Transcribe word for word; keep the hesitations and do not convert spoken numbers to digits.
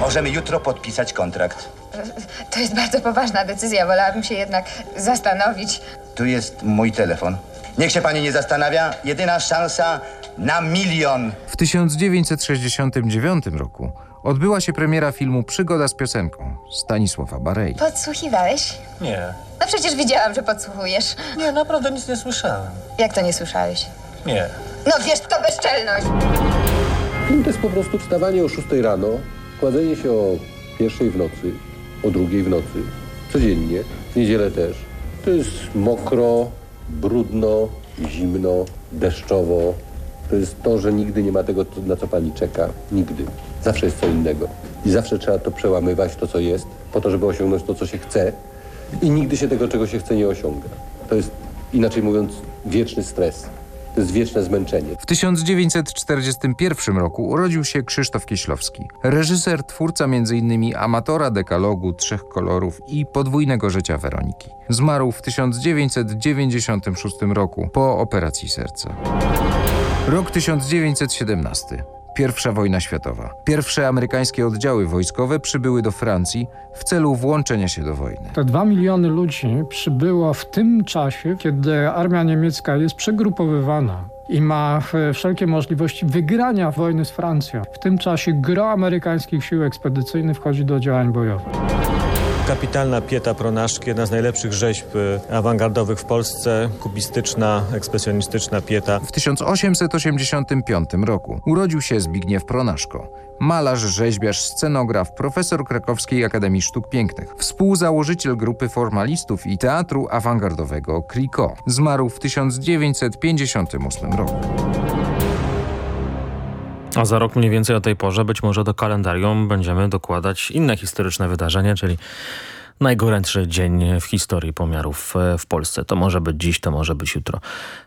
Możemy jutro podpisać kontrakt. To jest bardzo poważna decyzja, wolałabym się jednak zastanowić. Tu jest mój telefon. Niech się pani nie zastanawia. Jedyna szansa na milion. W tysiąc dziewięćset sześćdziesiątym dziewiątym roku odbyła się premiera filmu Przygoda z piosenką Stanisława Barei. Podsłuchiwałeś? Nie. No przecież widziałam, że podsłuchujesz. Nie, naprawdę nic nie słyszałem. Jak to nie słyszałeś? Nie. No wiesz, to bezczelność! Film to jest po prostu wstawanie o szóstej rano, kładzenie się o pierwszej w nocy, o drugiej w nocy, codziennie, w niedzielę też. To jest mokro, brudno, zimno, deszczowo. To jest to, że nigdy nie ma tego, na co pani czeka. Nigdy. Zawsze jest co innego. I zawsze trzeba to przełamywać, to co jest, po to, żeby osiągnąć to, co się chce. I nigdy się tego, czego się chce, nie osiąga. To jest, inaczej mówiąc, wieczny stres. To jest wieczne zmęczenie. W tysiąc dziewięćset czterdziestym pierwszym roku urodził się Krzysztof Kieślowski. Reżyser, twórca między innymi Amatora, Dekalogu, Trzech kolorów i Podwójnego życia Weroniki. Zmarł w tysiąc dziewięćset dziewięćdziesiątym szóstym roku po operacji serca. Rok tysiąc dziewięćset siedemnasty. Pierwsza wojna światowa. Pierwsze amerykańskie oddziały wojskowe przybyły do Francji w celu włączenia się do wojny. Te dwa miliony ludzi przybyło w tym czasie, kiedy armia niemiecka jest przegrupowywana i ma wszelkie możliwości wygrania wojny z Francją. W tym czasie gros amerykańskich sił ekspedycyjnych wchodzi do działań bojowych. Kapitalna Pieta Pronaszki, jedna z najlepszych rzeźb awangardowych w Polsce. Kubistyczna, ekspresjonistyczna Pieta. W tysiąc osiemset osiemdziesiątym piątym roku urodził się Zbigniew Pronaszko. Malarz, rzeźbiarz, scenograf, profesor Krakowskiej Akademii Sztuk Pięknych. Współzałożyciel grupy formalistów i teatru awangardowego Kriko. Zmarł w tysiąc dziewięćset pięćdziesiątym ósmym roku. A za rok mniej więcej o tej porze być może do kalendarium będziemy dokładać inne historyczne wydarzenie, czyli najgorętszy dzień w historii pomiarów w Polsce. To może być dziś, to może być jutro.